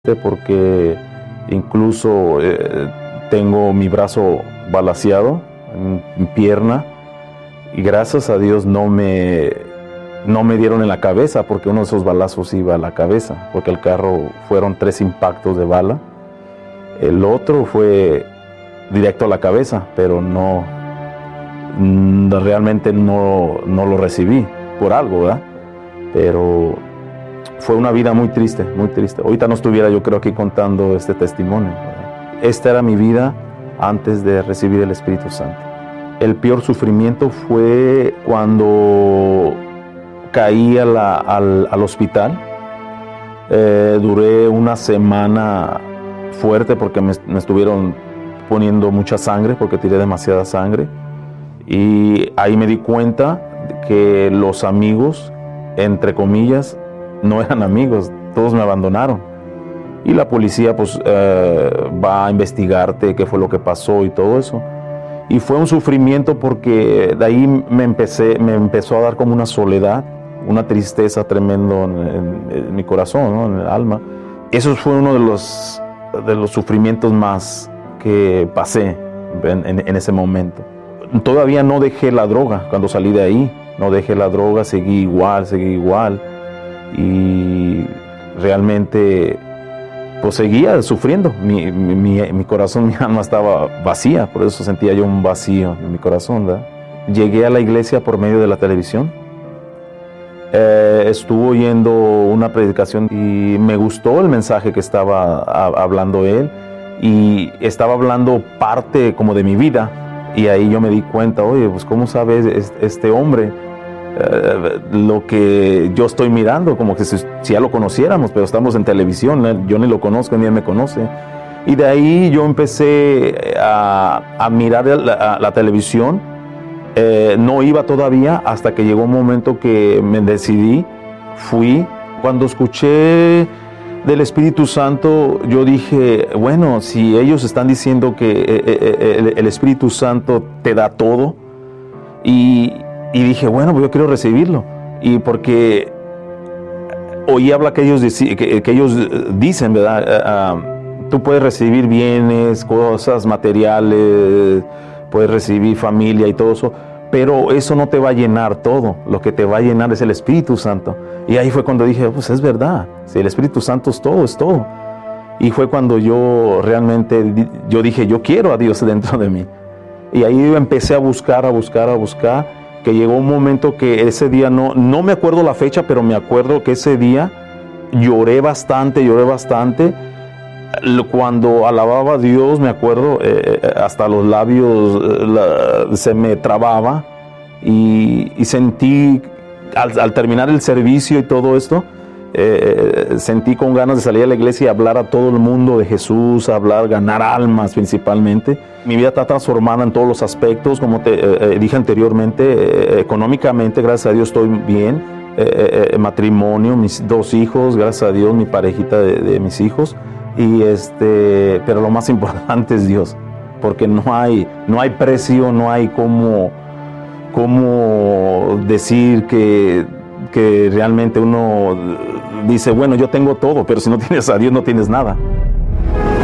porque incluso tengo mi brazo balaceado en pierna y gracias a Dios no me dieron en la cabeza, porque uno de esos balazos iba a la cabeza, porque el carro fueron 3 impactos de bala. El otro fue directo a la cabeza, pero realmente no lo recibí por algo, ¿verdad? Pero fue una vida muy triste, muy triste. Ahorita no estuviera yo creo aquí contando este testimonio, ¿verdad? Esta era mi vida antes de recibir el Espíritu Santo. El peor sufrimiento fue cuando caí al hospital. Duré una semana fuerte porque me estuvieron poniendo mucha sangre, porque tiré demasiada sangre. Y ahí me di cuenta que los amigos, entre comillas, no eran amigos, todos me abandonaron. Y la policía pues va a investigarte qué fue lo que pasó y todo eso. Y fue un sufrimiento porque de ahí me empezó a dar como una soledad, una tristeza tremendo en mi corazón, ¿no? En el alma. Eso fue uno de los sufrimientos más que pasé en ese momento. Todavía no dejé la droga cuando salí de ahí, no dejé la droga, seguí igual. Y realmente pues seguía sufriendo. Mi corazón, mi alma estaba vacía, por eso sentía yo un vacío en mi corazón, ¿verdad? Llegué a la iglesia por medio de la televisión. Estuve oyendo una predicación y me gustó el mensaje que estaba hablando él, y estaba hablando parte como de mi vida, y ahí yo me di cuenta, oye, pues cómo sabe este hombre lo que yo estoy mirando, como que si ya lo conociéramos, pero estamos en televisión, yo ni lo conozco ni él me conoce. Y de ahí yo empecé a mirar la televisión. No iba todavía hasta que llegó un momento que me decidí, fui. Cuando escuché del Espíritu Santo, yo dije, bueno, si ellos están diciendo que el Espíritu Santo te da todo, y dije, bueno, pues yo quiero recibirlo. Y porque oí hablar que ellos dicen, ¿verdad? Tú puedes recibir bienes, cosas materiales, puedes recibir familia y todo eso, pero eso no te va a llenar todo. Lo que te va a llenar es el Espíritu Santo. Y ahí fue cuando dije, pues es verdad, si el Espíritu Santo es todo, es todo. Y fue cuando yo realmente, yo dije, yo quiero a Dios dentro de mí. Y ahí empecé a buscar, que llegó un momento que ese día, no me acuerdo la fecha, pero me acuerdo que ese día lloré bastante. Cuando alababa a Dios, me acuerdo, hasta los labios se me trababa, y sentí, al terminar el servicio y todo esto, sentí con ganas de salir a la iglesia y hablar a todo el mundo de Jesús, ganar almas principalmente. Mi vida está transformada en todos los aspectos, como te dije anteriormente, económicamente, gracias a Dios estoy bien, matrimonio, mis 2 hijos, gracias a Dios, mi parejita de mis hijos. Pero lo más importante es Dios, porque no hay precio, no hay cómo decir que realmente uno dice, bueno, yo tengo todo, pero si no tienes a Dios no tienes nada.